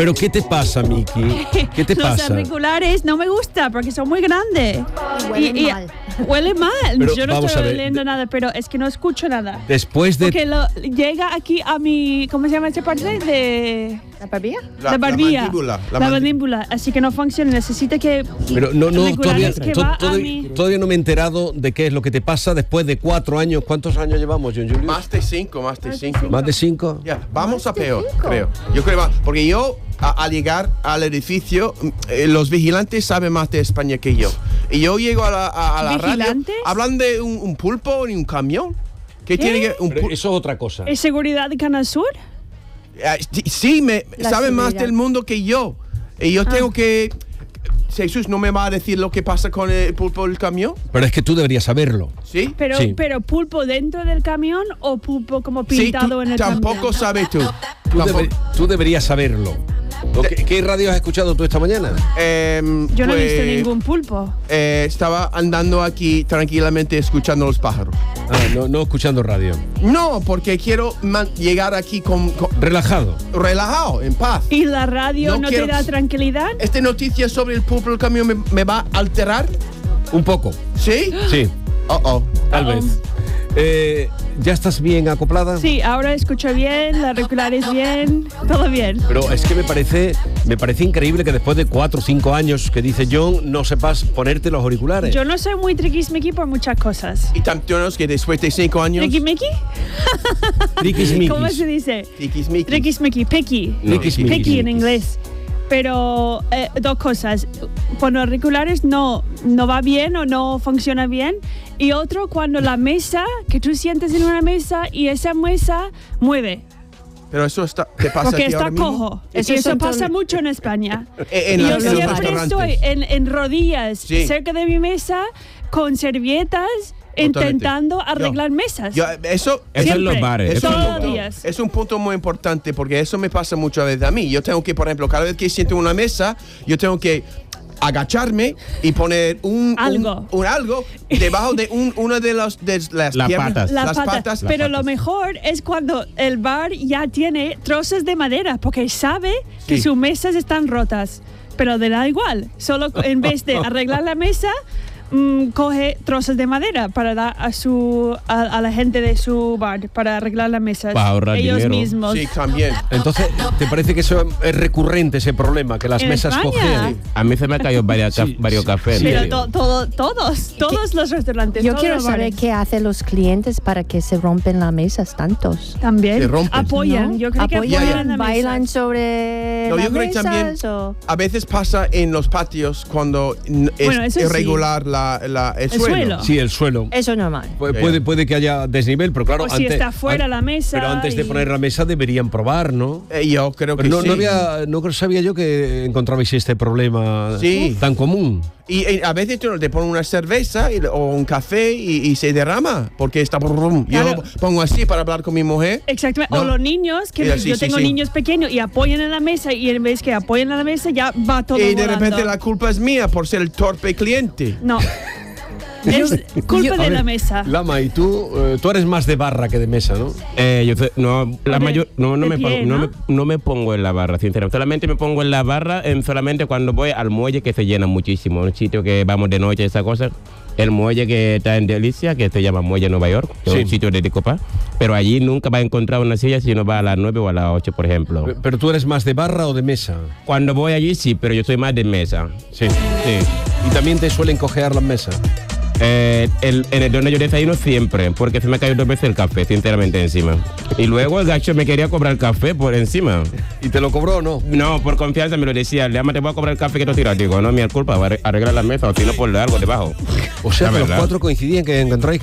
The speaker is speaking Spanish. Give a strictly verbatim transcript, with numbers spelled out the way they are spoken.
¿Pero qué te pasa, Miki? ¿Qué te Los pasa? auriculares no me gusta porque son muy grandes. Huelen Y- y- mal. Huele mal. Pero Yo no vamos estoy a ver, oliendo de- nada, pero es que no escucho nada. Después de... Porque lo, llega aquí a mi, ¿cómo se llama esa parte? De ¿La barbilla? la, barbilla. mandíbula. La, mandi- mandíbula. Así que no funciona. Necesita que... Pero no, no, todavía, auriculares que to- va a todavía- mi- todavía no me he enterado de qué es lo que te pasa después de cuatro años. ¿Cuántos años llevamos, John Julius? Más de cinco, más de cinco. ¿Más de cinco? Ya, vamos a Más de peor, cinco. creo. Yo creo más, porque yo a- al llegar al edificio, eh, los vigilantes saben más de España que yo. Y yo llego a la, a, a la radio, ¿Vigilantes? hablan de un, un pulpo y un camión. ¿Qué, tiene que un Pero pul- eso es otra cosa. ¿Es seguridad de Canal Sur? Eh, sí, sí, me La saben más seguridad. del mundo que yo. Y yo tengo que... Jesús no me va a decir lo que pasa con el pulpo y el camión, Pero es que tú deberías saberlo. ¿sí? Pero, Sí. pero pulpo dentro del camión o pulpo como Sí, pintado tú en el tampoco camión. sabes tú. Tú, Tampoco- deber- tú deberías saberlo. ¿O ¿Qué, qué radio has escuchado tú esta mañana? Em, Yo no he visto pues, ningún pulpo. eh, estaba andando aquí tranquilamente escuchando los pájaros. Ah, no, no escuchando radio. No, porque quiero man- llegar aquí con, con- Relajado. relajado, en paz. ¿Y la radio No no, quiero- te da tranquilidad? Esta noticia sobre el pulpo del camión me, me va a alterar, Un poco. ¿sí? Sí, Oh, oh. tal Uh-oh. vez. Eh, ¿Ya estás bien acoplada? Sí, ahora escucho bien, la auriculares bien, todo bien. Pero es que me parece, me parece increíble que después de cuatro o cinco años que dice John, no sepas ponerte los auriculares. Yo no soy muy triquismiqui por muchas cosas. Y también que después de cinco años... ¿Triquismiqui? Triquismiquis. ¿Cómo se dice? Tiquismiquis. Triquismiqui, picky. No. Triquismiquis. Picky en inglés. Pero eh, dos cosas. Cuando auriculares no, no va bien o no funciona bien. Y otro, cuando la mesa, que tú sientes en una mesa y esa mesa mueve. Pero eso está, te pasa Porque a ti está ahora mismo? cojo. Eso Y eso son pasa ton- mucho en España. En Y la- yo en los siempre restaurantes. estoy en, en rodillas Sí. cerca de mi mesa con servilletas intentando arreglar Yo- mesas. Yo, eso, Eso en Siempre. los bares. Eso Eso Todos en los los bares. días. es un punto muy importante porque eso me pasa muchas veces a mí. Yo tengo que, por ejemplo, cada vez que siento una mesa, yo tengo que agacharme y poner un Algo. un, un algo debajo de un, una de, las de las Las piernas, patas. Las las patas. patas. Pero Las lo patas. mejor es cuando el bar ya tiene trozos de madera, porque sabe que Sí. sus mesas están rotas. Pero le da igual. Solo en vez de arreglar la mesa, mm, coge trozos de madera para dar a su a, a la gente de su bar para arreglar las mesas. Para ahorrar ellos dinero. mismos. Sí, también. Entonces, ¿te parece que eso es recurrente, ese problema? Que las ¿En mesas España? cojean. A mí se me ha caído varios, Sí, varios sí, cafés. sí. en Pero serio. to- todo, todos, todos los restaurantes. Yo todos quiero los saber bares. qué hacen los clientes para que se rompen las mesas tantos. También Se rompen. apoyan. ¿No? Yo creo que ¿Apoyan? apoyan en la ¿Bailan mesa. sobre No, las yo creo que también mesas o...? a veces pasa en los patios cuando n- es Bueno, eso sí. irregular la, la- el, El suelo. suelo. Sí, el suelo. Eso es normal. Pu- Ya, Puede, ya. puede que haya desnivel, pero claro, O si antes, está fuera an- la mesa Pero antes de y- poner la mesa deberían probar, ¿no? Eh, yo creo que Pero no, sí. no había, no sabía yo que encontrabais este problema Sí. tan común. Y, y a veces tú te pones una cerveza y- o un café y, y se derrama porque está... brum. Yo Claro. lo pongo así para hablar con mi mujer. Exactamente. No. O los niños, que Sí, sí, yo sí, tengo sí. niños pequeños y apoyan en la mesa y en vez que apoyen en la mesa ya va todo Y de volando. repente la culpa es mía por ser el torpe cliente. No. Es culpa de la mesa. Lama, y tú, eh, tú eres más de barra que de mesa, ¿no? Eh, yo sé- no, la de- mayor, no, no, de me pie, pongo, no, ¿no? me, no me pongo en la barra, sinceramente. Solamente me pongo en la barra en solamente cuando voy al muelle, que se llena muchísimo. Un sitio que vamos de noche, esa cosa. El muelle que está en Delicia, que se llama Muelle Nueva York, que es Sí. un sitio de copa. Pero allí nunca va a encontrar una silla si no va a las nueve o a las ocho, por ejemplo. Pe- Pero tú eres más de barra o de mesa. Cuando voy allí sí, pero yo soy más de mesa. Sí. Sí. Y también te suelen cojear las mesas. Eh, el, en el donde yo desayuno siempre, porque se me ha caído dos veces el café, sinceramente, encima. Y luego el gacho me quería cobrar el café por encima. ¿Y te lo cobró o no? No, por confianza me lo decía, le te voy a cobrar el café que te tiras. Digo, no, mi culpa, va a arreglar la mesa o si no ponle algo debajo. O sea, La que los verdad. cuatro coincidían que encontráis